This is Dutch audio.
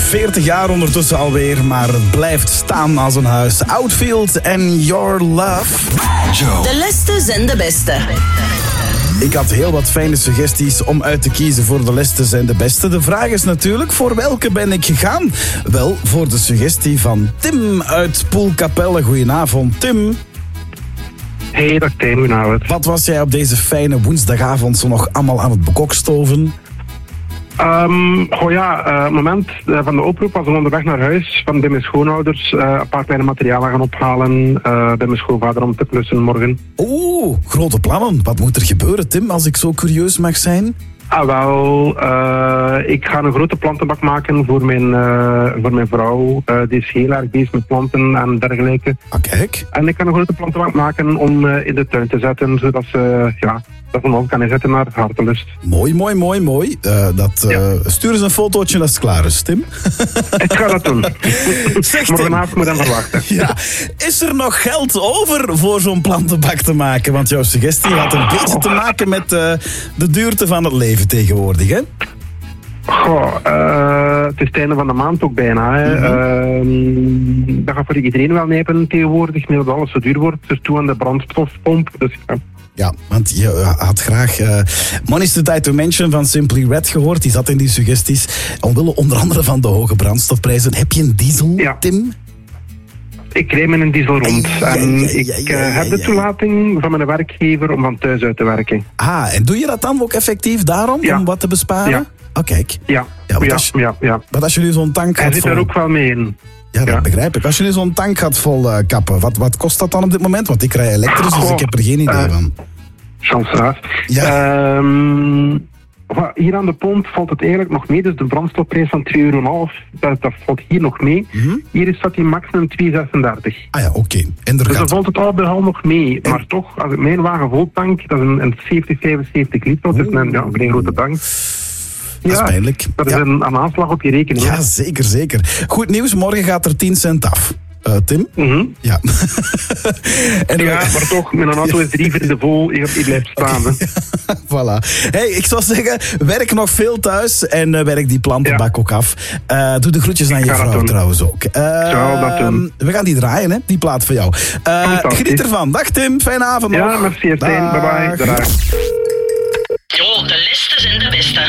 40 jaar ondertussen alweer, maar het blijft staan als een huis. Outfield and Your Love. Joe. De leste zijn de beste. Ik had heel wat fijne suggesties om uit te kiezen voor de leste zijn de beste. De vraag is natuurlijk, voor welke ben ik gegaan? Wel, voor de suggestie van Tim uit Poelkapelle. Goedenavond, Tim. Hey, dag Tim, goedenavond. Wat was jij op deze fijne woensdagavond zo nog allemaal aan het bekokstoven? Het moment van de oproep was om onderweg naar huis van bij mijn schoonouders een paar kleine materialen gaan ophalen bij mijn schoonvader om te klussen morgen. Oeh, grote plannen. Wat moet er gebeuren, Tim, als ik zo curieus mag zijn? Ik ga een grote plantenbak maken voor mijn vrouw. Die is heel erg bezig met planten en dergelijke. Ah, kijk. En ik ga een grote plantenbak maken om in de tuin te zetten, zodat ze dat van ons kan inzetten naar hartelust. Mooi. Stuur eens een fotootje als het klaar is, Tim. Ik ga dat doen. Zeg, morgenavond moet je verwachten. Ja. Is er nog geld over voor zo'n plantenbak te maken? Want jouw suggestie had een beetje te maken met de duurte van het leven tegenwoordig, hè? Het is het einde van de maand ook bijna. Hè. Dat gaat voor iedereen wel nijpen tegenwoordig, nu dat alles zo duur wordt. Dus toe aan de brandstofpomp. Dus ja. Ja, want je had graag Money's the Tide to Mention van Simply Red gehoord. Die zat in die suggesties. Omwille onder andere van de hoge brandstofprijzen. Heb je een diesel, Tim? Ik rij met een diesel rond. Ik heb de toelating van mijn werkgever om van thuis uit te werken. Ah, en doe je dat dan ook effectief daarom? Ja. Om wat te besparen? Ja. Oh, kijk. Ja. Maar als je nu zo'n tank Hij gaat zit vol... er ook wel mee in. Ja, dat begrijp ik. Als je nu zo'n tank gaat vol kappen, wat kost dat dan op dit moment? Want ik rij elektrisch, dus ik heb er geen idee van. Chance. Ja. Hier aan de pomp valt het eigenlijk nog mee. Dus de brandstofprijs van €2,5, dat valt hier nog mee. Mm-hmm. Hier staat die maximum 2,36. Ah ja, oké. En Dus dan valt het al bij al nog mee. Maar toch, als ik mijn wagen vol tank, dat is een 75 liter. Dat is een grote tank. Dat is pijnlijk. Dat is een aanslag op je rekening. Ja, zeker. Goed nieuws, morgen gaat er 10 cent af. Tim? Mm-hmm. Ja. Maar toch, mijn auto is 3 vrienden vol. Je blijft staan. Okay. Voilà. Hey, ik zou zeggen, werk nog veel thuis en werk die plantenbak ook af. Doe de groetjes aan je vrouw trouwens ook. Dat doen. We gaan die draaien, hè? Die plaat voor jou. Geniet ervan. Dag Tim, fijne avond nog. Ja, merci Stijn. Bye bye. Jo, de liste zijn de beste.